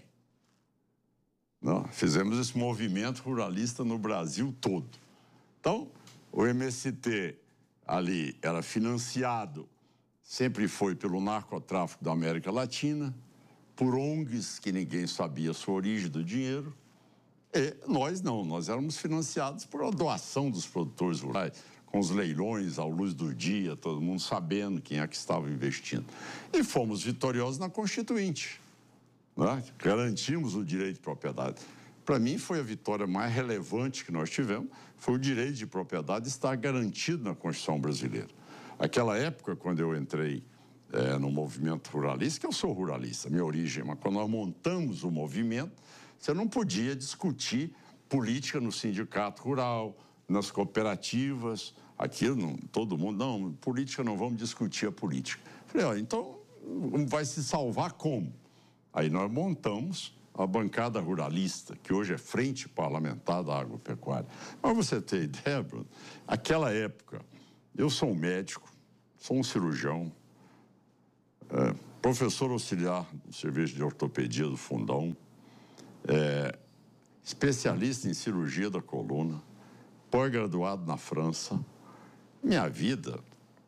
Não, fizemos esse movimento ruralista no Brasil todo. Então, o MST ali era financiado, sempre foi pelo narcotráfico da América Latina, por ONGs que ninguém sabia a sua origem do dinheiro. E nós não, nós éramos financiados por a doação dos produtores rurais, com os leilões à luz do dia, todo mundo sabendo quem é que estava investindo. E fomos vitoriosos na Constituinte, né? Garantimos o direito de propriedade. Para mim, foi a vitória mais relevante que nós tivemos, foi o direito de propriedade estar garantido na Constituição brasileira. Aquela época, quando eu entrei no movimento ruralista, que eu sou ruralista, minha origem, mas quando nós montamos o movimento, você não podia discutir política no sindicato rural, nas cooperativas, aqui todo mundo, não, política não, vamos discutir a política. Falei, olha, então vai se salvar como? Aí nós montamos a bancada ruralista, que hoje é Frente Parlamentar da Agropecuária. Mas você ter ideia, Bruno, aquela época, eu sou um médico, sou um cirurgião, professor auxiliar do Serviço de Ortopedia do Fundão, especialista em cirurgia da coluna, pós-graduado na França. Minha vida,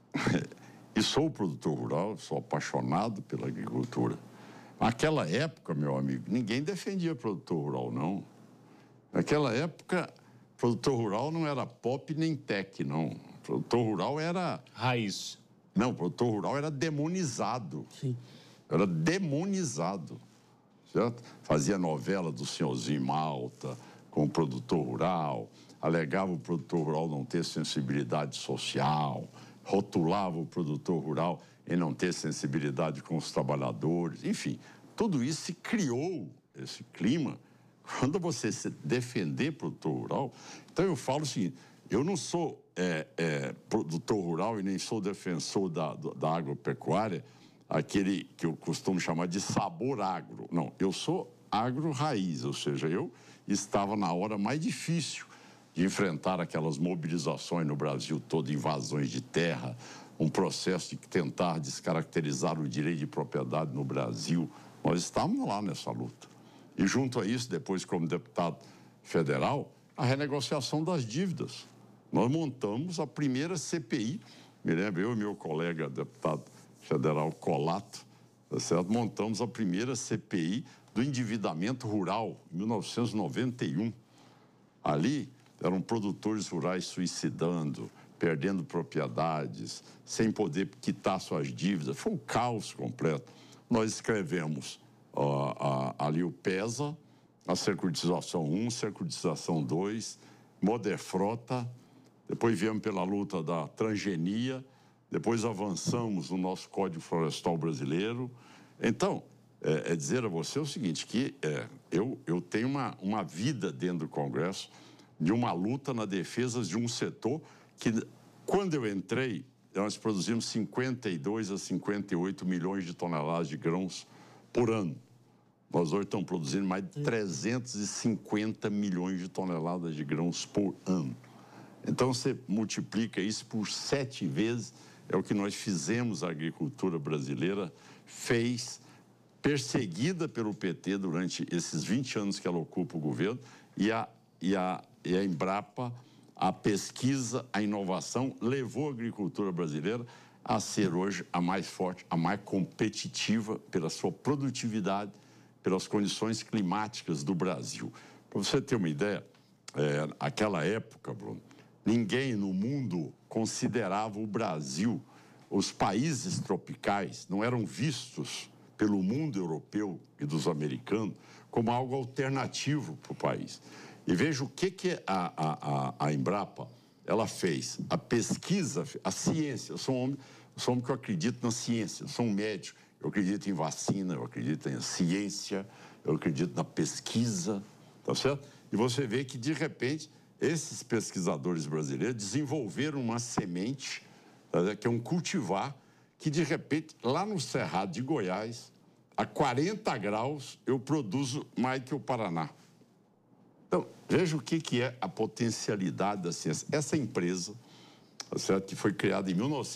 e sou produtor rural, sou apaixonado pela agricultura. Naquela época, meu amigo, ninguém defendia produtor rural, não. Naquela época, produtor rural não era pop nem tech, não. Produtor rural era... Raiz. Não, produtor rural era demonizado. Sim. Era demonizado, certo? Fazia novela do Senhorzinho Malta com o produtor rural, alegava o produtor rural não ter sensibilidade social, rotulava o produtor rural em não ter sensibilidade com os trabalhadores, enfim, tudo isso se criou, esse clima, quando você se defender produtor rural. Então eu falo o seguinte, eu não sou produtor rural e nem sou defensor da agropecuária, aquele que eu costumo chamar de sabor agro. Não, eu sou agro-raiz, ou seja, eu estava na hora mais difícil de enfrentar aquelas mobilizações no Brasil todo, invasões de terra, um processo de tentar descaracterizar o direito de propriedade no Brasil. Nós estávamos lá nessa luta. E junto a isso, depois como deputado federal, a renegociação das dívidas. Nós montamos a primeira CPI, me lembro, eu e meu colega deputado federal Colato, tá certo? Montamos a primeira CPI do endividamento rural, em 1991. Ali eram produtores rurais suicidando, perdendo propriedades, sem poder quitar suas dívidas. Foi um caos completo. Nós escrevemos ali o PESA, a securitização 1, securitização 2, Moderfrota, depois viemos pela luta da transgenia, depois avançamos no nosso Código Florestal Brasileiro. Então, dizer a você o seguinte, que eu tenho uma vida dentro do Congresso de uma luta na defesa de um setor que, quando eu entrei, nós produzimos 52 a 58 milhões de toneladas de grãos por ano. Nós hoje estamos produzindo mais de 350 milhões de toneladas de grãos por ano. Então, você multiplica isso por 7 vezes, é o que nós fizemos, a agricultura brasileira fez, perseguida pelo PT durante esses 20 anos que ela ocupa o governo, e a Embrapa, a pesquisa, a inovação, levou a agricultura brasileira a ser hoje a mais forte, a mais competitiva pela sua produtividade, pelas condições climáticas do Brasil. Para você ter uma ideia, naquela época, Bruno, ninguém no mundo considerava o Brasil, os países tropicais não eram vistos pelo mundo europeu e dos americanos como algo alternativo para o país. E veja o que a Embrapa ela fez. A pesquisa, a ciência. Eu sou um homem que eu acredito na ciência. Eu sou um médico. Eu acredito em vacina, eu acredito em ciência, eu acredito na pesquisa, tá certo? E você vê que, de repente, esses pesquisadores brasileiros desenvolveram uma semente, tá, que é um cultivar, que, de repente, lá no Cerrado de Goiás, a 40 graus, eu produzo mais que o Paraná. Então, veja o que é a potencialidade da ciência. Essa empresa, tá certo, que foi criada em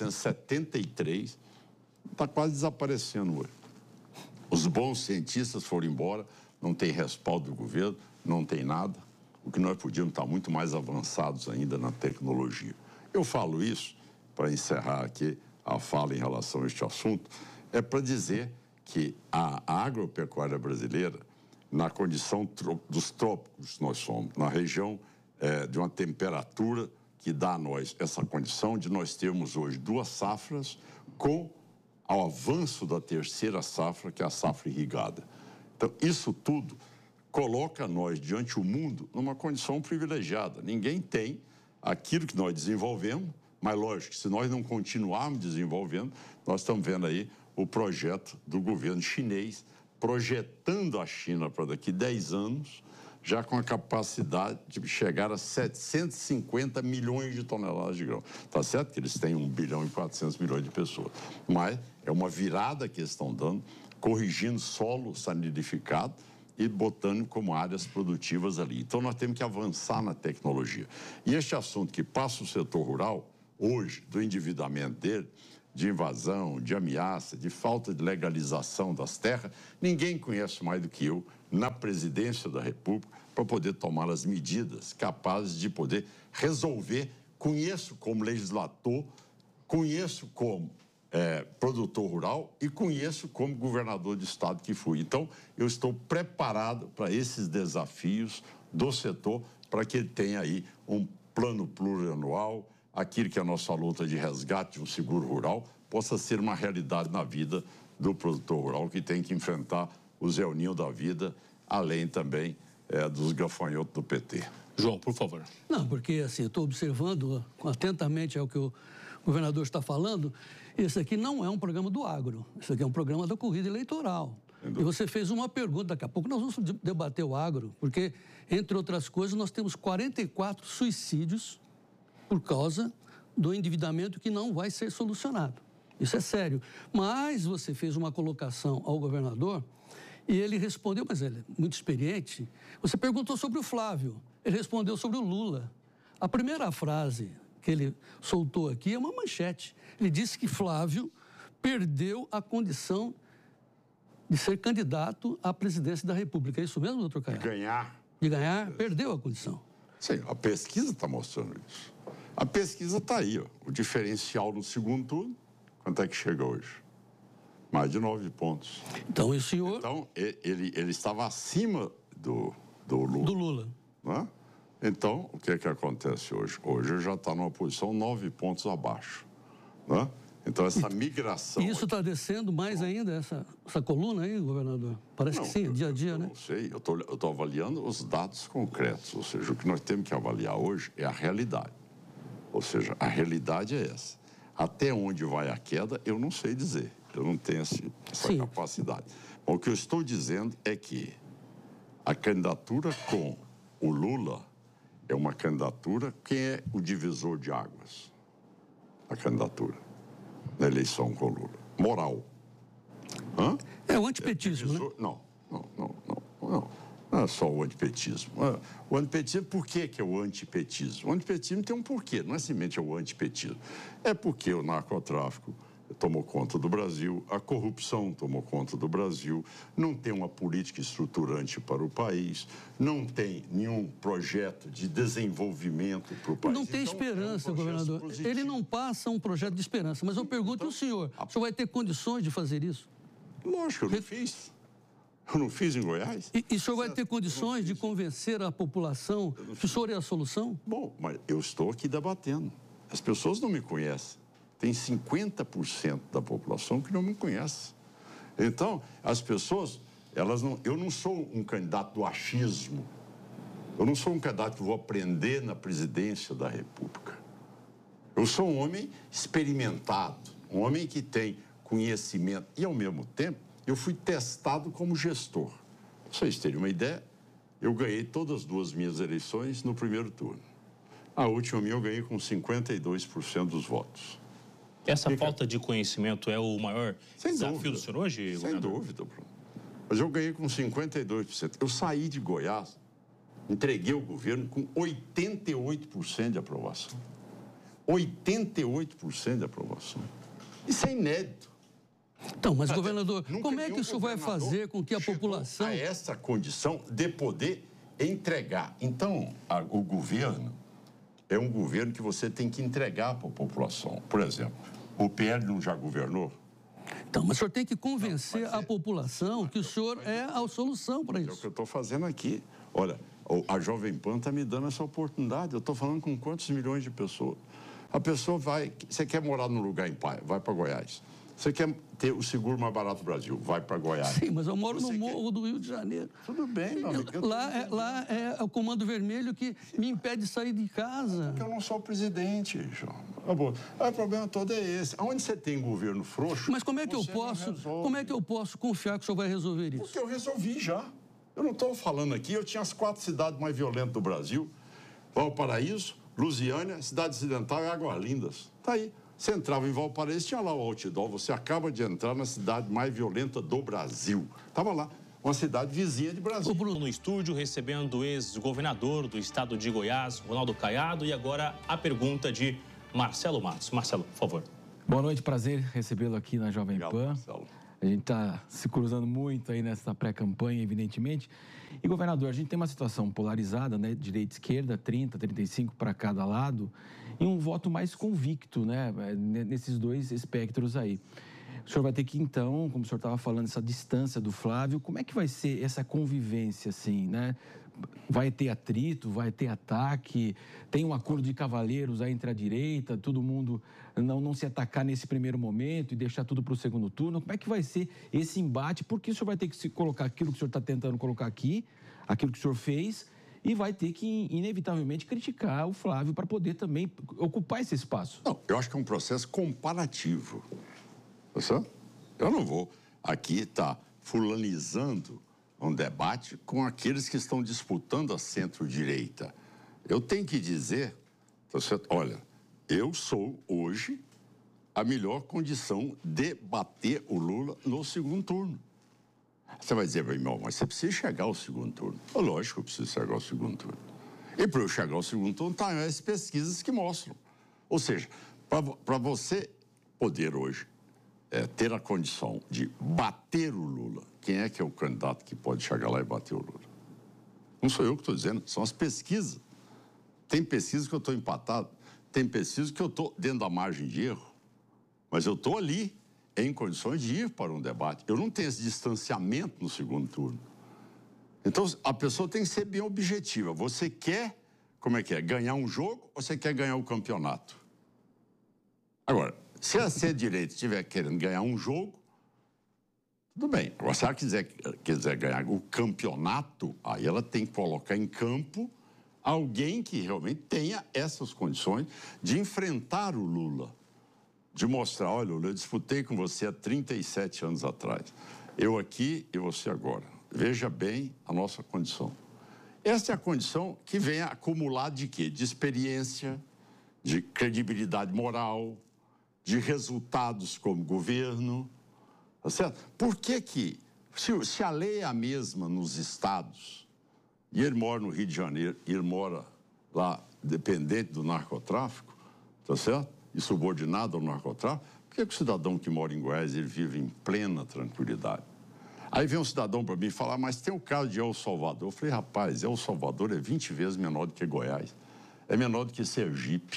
1973, está quase desaparecendo hoje. Os bons cientistas foram embora, não tem respaldo do governo, não tem nada. O que nós podíamos estar muito mais avançados ainda na tecnologia. Eu falo isso, para encerrar aqui a fala em relação a este assunto, é para dizer que a agropecuária brasileira, na condição dos trópicos nós somos, na região de uma temperatura que dá a nós essa condição de nós termos hoje 2 safras com ao avanço da 3ª safra, que é a safra irrigada. Então, isso tudo coloca nós, diante do mundo, numa condição privilegiada. Ninguém tem aquilo que nós desenvolvemos, mas, lógico, se nós não continuarmos desenvolvendo, nós estamos vendo aí o projeto do governo chinês, projetando a China para daqui 10 anos, já com a capacidade de chegar a 750 milhões de toneladas de grão. Está certo que eles têm 1 bilhão e 400 milhões de pessoas, mas é uma virada que eles estão dando, corrigindo solo sanilificado e botando como áreas produtivas ali. Então, nós temos que avançar na tecnologia. E este assunto que passa o setor rural, hoje, do endividamento dele, de invasão, de ameaça, de falta de legalização das terras, ninguém conhece mais do que eu, na presidência da República, para poder tomar as medidas capazes de poder resolver. Conheço como legislador, conheço como produtor rural e conheço como governador de estado que fui. Então, eu estou preparado para esses desafios do setor, para que ele tenha aí um plano plurianual, aquilo que é a nossa luta de resgate de um seguro rural, possa ser uma realidade na vida do produtor rural, que tem que enfrentar o Zé Ninho da vida, além também dos gafanhotos do PT. João, por favor. Não, porque assim, eu estou observando atentamente ao que o governador está falando. Esse aqui não é um programa do agro, isso aqui é um programa da corrida eleitoral. E você fez uma pergunta, daqui a pouco nós vamos debater o agro, porque, entre outras coisas, nós temos 44 suicídios por causa do endividamento que não vai ser solucionado. Isso é sério. Mas você fez uma colocação ao governador e ele respondeu, mas ele é muito experiente. Você perguntou sobre o Flávio, ele respondeu sobre o Lula. A primeira frase que ele soltou aqui é uma manchete. Ele disse que Flávio perdeu a condição de ser candidato à presidência da República. É isso mesmo, doutor Caiado? De ganhar. De ganhar, perdeu a condição. Sim, a pesquisa está mostrando isso. A pesquisa está aí, ó. O diferencial no segundo turno, quanto é que chega hoje? Mais de 9 pontos. Então, o senhor... Então, ele estava acima do Lula. Do Lula. Né? Então, o que é que acontece hoje? Hoje ele já está numa posição 9 pontos abaixo. Né? Então, essa migração... E isso está descendo mais ainda, essa coluna aí, governador? Parece que sim, dia a dia, né? Não sei, eu estou avaliando os dados concretos. Ou seja, o que nós temos que avaliar hoje é a realidade. Ou seja, a realidade é essa. Até onde vai a queda, eu não sei dizer. Eu não tenho essa capacidade. Bom, o que eu estou dizendo é que a candidatura com o Lula é uma candidatura que é o divisor de águas. a candidatura na eleição com o Lula. Moral. Hã? É o antipetismo, né? Não. Não é só o antipetismo. O antipetismo, por que é o antipetismo? O antipetismo tem um porquê, não é simplesmente o antipetismo. É porque o narcotráfico tomou conta do Brasil, a corrupção tomou conta do Brasil, não tem uma política estruturante para o país, não tem nenhum projeto de desenvolvimento para o país. Não tem então, esperança, governador. positivo. Ele não passa um projeto de esperança, mas eu pergunto ao senhor, o senhor vai ter condições de fazer isso? Lógico, eu não fiz. Eu não fiz em Goiás. E o senhor vai ter condições de convencer a população que o senhor é a solução? Bom, mas eu estou aqui debatendo. As pessoas não me conhecem. Tem 50% da população que não me conhece. Então, as pessoas, elas não... Eu não sou um candidato do achismo. Eu não sou um candidato que vou aprender na presidência da República. Eu sou um homem experimentado, um homem que tem conhecimento e, ao mesmo tempo, eu fui testado como gestor. Pra vocês terem uma ideia, eu ganhei todas as duas minhas eleições no primeiro turno. A última minha eu ganhei com 52% dos votos. Essa falta de conhecimento é o maior desafio do senhor hoje, governador? Sem dúvida, Bruno. Mas eu ganhei com 52%. Eu saí de Goiás, entreguei o governo com 88% de aprovação. 88% de aprovação. Isso é inédito. Então, mas, governador, como é que o senhor vai fazer com que a população... a essa condição de poder entregar. Então, o governo é um governo que você tem que entregar para a população. Por exemplo, o PL não já governou? Então, mas o senhor tem que convencer a população que o senhor é a solução para isso. É o que eu estou fazendo aqui. Olha, a Jovem Pan está me dando essa oportunidade. Eu estou falando com quantos milhões de pessoas? A pessoa vai... Você quer morar num lugar em paz? Vai para Goiás. Você quer ter o seguro mais barato do Brasil? Vai para Goiás. Sim, mas eu moro no morro do Rio de Janeiro. Tudo bem, meu amigo. Lá é o Comando Vermelho que me impede de sair de casa. Porque eu não sou presidente, João. O problema todo é esse. Onde você tem governo frouxo... Mas como é que eu posso confiar que o senhor vai resolver isso? Porque eu resolvi já. Eu não estou falando aqui, eu tinha as 4 cidades mais violentas do Brasil. Valparaíso, Lusiânia, Cidade Ocidental e Águas Lindas. Está aí. Você entrava em Valparaíso, tinha lá o outdoor, você acaba de entrar na cidade mais violenta do Brasil. Estava lá, uma cidade vizinha de Brasília. O Bruno no estúdio recebendo o ex-governador do estado de Goiás, Ronaldo Caiado, e agora a pergunta de Marcelo Matos. Marcelo, por favor. Boa noite, prazer recebê-lo aqui na Jovem Pan. Marcelo. A gente está se cruzando muito aí nessa pré-campanha, evidentemente. E, governador, a gente tem uma situação polarizada, né? Direita e esquerda, 30, 35 para cada lado, e um voto mais convicto, né? Nesses dois espectros aí. O senhor vai ter que, então, como o senhor estava falando, essa distância do Flávio, como é que vai ser essa convivência, assim, né? Vai ter atrito, vai ter ataque, tem um acordo de cavalheiros aí entre a direita, todo mundo não se atacar nesse primeiro momento e deixar tudo para o segundo turno. Como é que vai ser esse embate? Porque o senhor vai ter que se colocar aquilo que o senhor está tentando colocar aqui, aquilo que o senhor fez, e vai ter que, inevitavelmente, criticar o Flávio para poder também ocupar esse espaço. Não, eu acho que é um processo comparativo. Tá certo? Eu não vou aqui estar fulanizando um debate com aqueles que estão disputando a centro-direita. Eu tenho que dizer, tá certo? Olha, eu sou hoje a melhor condição de bater o Lula no segundo turno. Você vai dizer, irmão, mas você precisa chegar ao segundo turno. Lógico que eu preciso chegar ao segundo turno. E para eu chegar ao segundo turno, tá as pesquisas que mostram. Ou seja, para você poder hoje ter a condição de bater o Lula, quem é que é o candidato que pode chegar lá e bater o Lula? Não sou eu que estou dizendo, são as pesquisas. Tem pesquisas que eu estou empatado, tem pesquisas que eu estou dentro da margem de erro, mas eu estou ali, em condições de ir para um debate. Eu não tenho esse distanciamento no segundo turno. Então, a pessoa tem que ser bem objetiva. Você quer, ganhar um jogo ou você quer ganhar o campeonato? Agora, se a centro-direita estiver querendo ganhar um jogo, tudo bem. Agora, se ela quiser ganhar o campeonato, aí ela tem que colocar em campo alguém que realmente tenha essas condições de enfrentar o Lula. De mostrar, olha, Lula, eu disputei com você há 37 anos atrás. Eu aqui e você agora. Veja bem a nossa condição. Essa é a condição que vem acumulada de quê? De experiência, de credibilidade moral, de resultados como governo, tá certo? Por que se a lei é a mesma nos estados, e ele mora no Rio de Janeiro, e ele mora lá dependente do narcotráfico, tá certo? E subordinado ao narcotráfico, por que o cidadão que mora em Goiás, ele vive em plena tranquilidade? Aí vem um cidadão para mim falar, mas tem o caso de El Salvador. Eu falei, rapaz, El Salvador é 20 vezes menor do que Goiás, é menor do que Sergipe.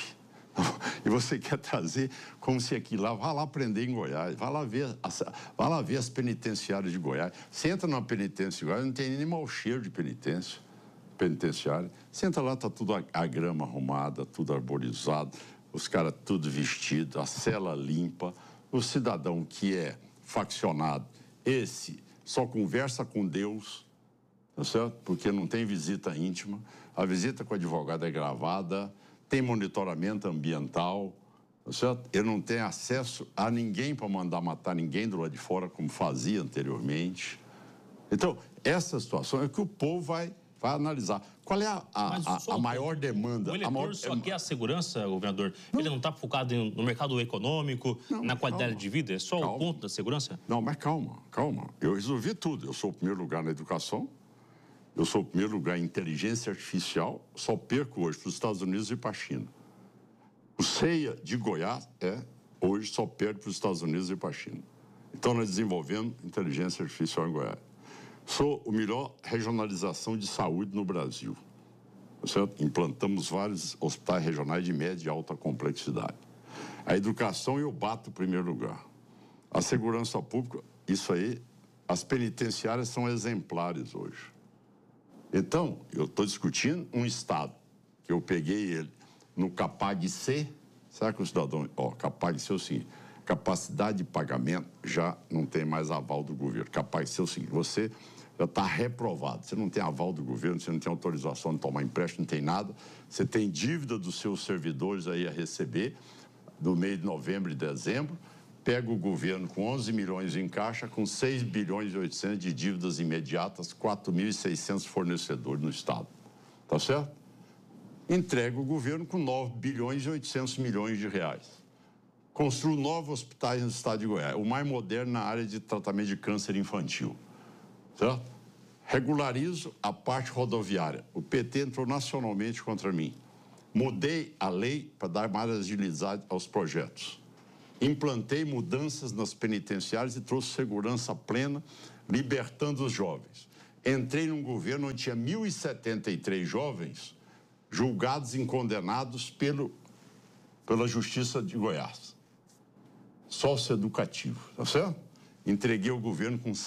E você quer trazer como se aqui lá, vá lá prender em Goiás, vá lá ver as penitenciárias de Goiás. Você entra numa penitência de Goiás, não tem nem mau cheiro de penitenciária. Você entra lá, está tudo a grama arrumada, tudo arborizado, os caras tudo vestido, a cela limpa. O cidadão que é faccionado, esse só conversa com Deus, tá certo? Porque não tem visita íntima, a visita com o advogado é gravada, tem monitoramento ambiental, certo? Ele não tem acesso a ninguém para mandar matar ninguém do lado de fora, como fazia anteriormente. Então, essa situação é que o povo vai analisar. Qual é a maior demanda? O eleitor só quer a segurança, governador? Ele não está focado no mercado econômico, na qualidade de vida? É só o ponto da segurança? Não, mas calma. Eu resolvi tudo. Eu sou o primeiro lugar na educação. Eu sou o primeiro lugar em inteligência artificial, só perco hoje para os Estados Unidos e para a China. O CEIA de Goiás hoje só perde para os Estados Unidos e para a China. Então, nós desenvolvemos inteligência artificial em Goiás. Sou o melhor regionalização de saúde no Brasil. Certo? Implantamos vários hospitais regionais de média e alta complexidade. A educação eu bato o primeiro lugar. A segurança pública, isso aí, as penitenciárias são exemplares hoje. Então, eu estou discutindo um estado, que eu peguei ele no CAPAG-C, será que o cidadão... CAPAG-C é o seguinte, capacidade de pagamento já não tem mais aval do governo. CAPAG-C é o seguinte, você já está reprovado, você não tem aval do governo, você não tem autorização de tomar empréstimo, não tem nada, você tem dívida dos seus servidores aí a receber no mês de novembro e dezembro, pega o governo com 11 milhões em caixa, com 6 bilhões e 800 de dívidas imediatas, 4.600 fornecedores no estado. Tá certo? Entrega o governo com 9 bilhões e 800 milhões de reais. Construo 9 hospitais no estado de Goiás, o mais moderno na área de tratamento de câncer infantil. Certo? Regularizo a parte rodoviária. O PT entrou nacionalmente contra mim. Mudei a lei para dar mais agilidade aos projetos. Implantei mudanças nas penitenciárias e trouxe segurança plena, libertando os jovens. Entrei num governo onde tinha 1.073 jovens julgados e condenados pela Justiça de Goiás. Socioeducativo, tá certo? Entreguei o governo com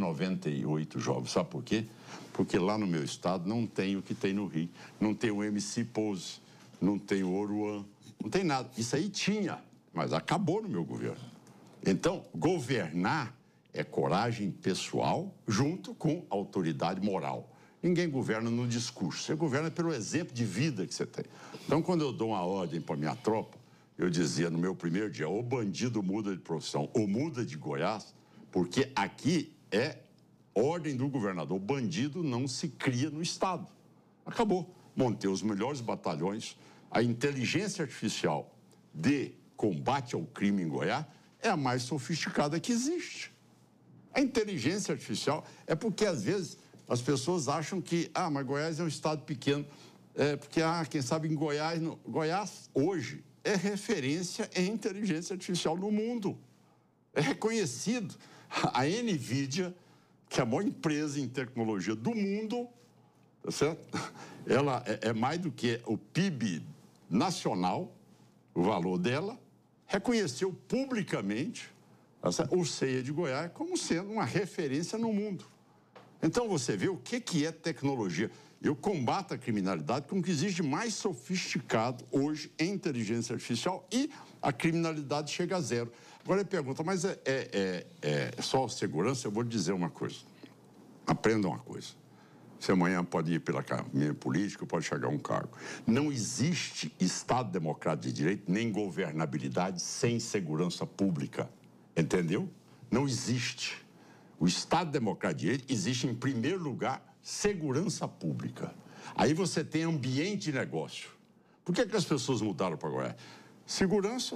198 jovens. Sabe por quê? Porque lá no meu estado não tem o que tem no Rio. Não tem o MC Pose, não tem o Oruan, não tem nada. Isso aí tinha, mas acabou no meu governo. Então, governar é coragem pessoal junto com autoridade moral. Ninguém governa no discurso, você governa pelo exemplo de vida que você tem. Então, quando eu dou uma ordem para minha tropa, eu dizia no meu primeiro dia, o bandido muda de profissão ou muda de Goiás, porque aqui é ordem do governador. O bandido não se cria no estado. Acabou. Montei os melhores batalhões, a inteligência artificial de combate ao crime em Goiás é a mais sofisticada que existe. A inteligência artificial é porque, às vezes, as pessoas acham que, mas Goiás é um estado pequeno, porque, quem sabe em Goiás... Goiás, hoje, é referência em inteligência artificial no mundo. É reconhecido. A NVIDIA, que é a maior empresa em tecnologia do mundo, tá certo? Ela é mais do que o PIB nacional, o valor dela, reconheceu publicamente o CEIA de Goiás como sendo uma referência no mundo. Então, você vê o que é tecnologia. Eu combato a criminalidade com o que existe mais sofisticado hoje em inteligência artificial e a criminalidade chega a zero. Agora, ele pergunta, mas é só segurança? Eu vou dizer uma coisa. Aprenda uma coisa. Você amanhã pode ir pela caminho político, pode chegar a um cargo. Não existe Estado democrático de direito, nem governabilidade sem segurança pública. Entendeu? Não existe. O Estado democrático de direito existe, em primeiro lugar, segurança pública. Aí você tem ambiente de negócio. Por que as pessoas mudaram para Goiás? Segurança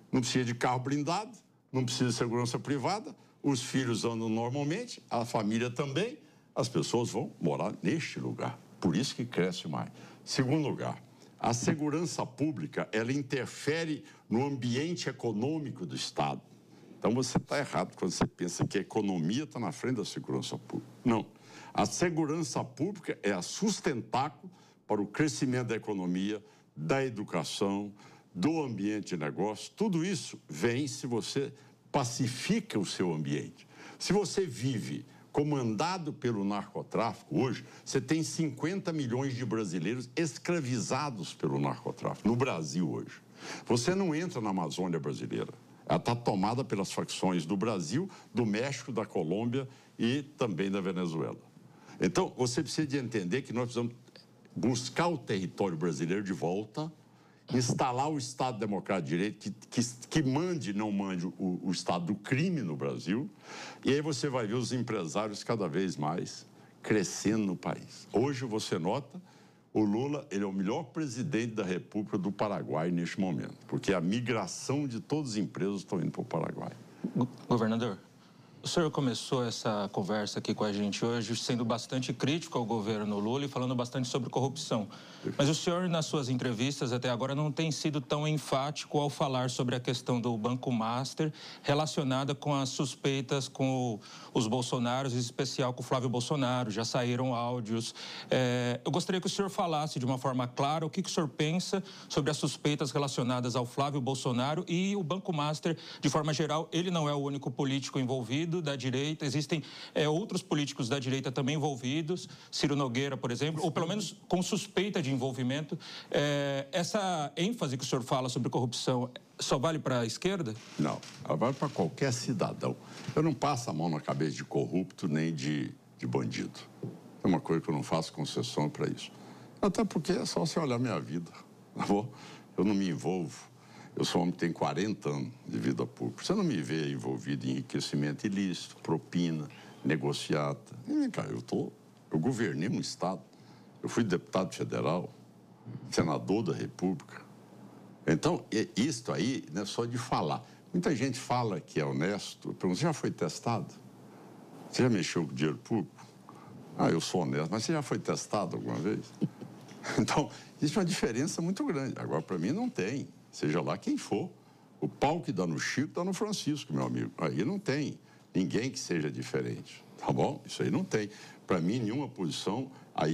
Não precisa de carro blindado, não precisa de segurança privada, os filhos andam normalmente, a família também, as pessoas vão morar neste lugar. Por isso que cresce mais. Segundo lugar, a segurança pública, ela interfere no ambiente econômico do Estado. Então, você está errado quando você pensa que a economia está na frente da segurança pública. Não. A segurança pública é a sustentáculo para o crescimento da economia, da educação, do ambiente de negócio. Tudo isso vem se você pacifica o seu ambiente. Se você vive comandado pelo narcotráfico, hoje, você tem 50 milhões de brasileiros escravizados pelo narcotráfico, no Brasil hoje. Você não entra na Amazônia brasileira. Ela está tomada pelas facções do Brasil, do México, da Colômbia e também da Venezuela. Então, você precisa de entender que nós precisamos buscar o território brasileiro de volta, instalar o Estado Democrático de Direito, que mande e não mande o Estado do crime no Brasil, e aí você vai ver os empresários cada vez mais crescendo no país. Hoje você nota, o Lula, ele é o melhor presidente da República do Paraguai neste momento, porque a migração de todas as empresas estão indo para o Paraguai. Governador, o senhor começou essa conversa aqui com a gente hoje sendo bastante crítico ao governo Lula e falando bastante sobre corrupção. Mas o senhor, nas suas entrevistas até agora, não tem sido tão enfático ao falar sobre a questão do Banco Master relacionada com as suspeitas com os Bolsonaros, em especial com o Flávio Bolsonaro. Já saíram áudios. Eu gostaria que o senhor falasse de uma forma clara o que o senhor pensa sobre as suspeitas relacionadas ao Flávio Bolsonaro e o Banco Master, de forma geral. Ele não é o único político envolvido da direita, existem outros políticos da direita também envolvidos, Ciro Nogueira, por exemplo, ou pelo menos com suspeita de envolvimento. Essa ênfase que o senhor fala sobre corrupção só vale para a esquerda? Não, ela vale para qualquer cidadão. Eu não passo a mão na cabeça de corrupto nem de bandido. É uma coisa que eu não faço concessão para isso. Até porque é só você olhar minha vida, tá bom? Eu não me envolvo. Eu sou um homem que tem 40 anos de vida pública. Você não me vê envolvido em enriquecimento ilícito, propina, negociata. E, cara, eu governei um Estado. Eu fui deputado federal, senador da República. Então, isso aí não é só de falar. Muita gente fala que é honesto. Você já foi testado? Você já mexeu com dinheiro público? Ah, eu sou honesto. Mas você já foi testado alguma vez? Então, existe uma diferença muito grande. Agora, para mim, não tem. Seja lá quem for. O pau que dá no Chico dá no Francisco, meu amigo. Aí não tem ninguém que seja diferente, tá bom? Isso aí não tem. Para mim, nenhuma posição... Aí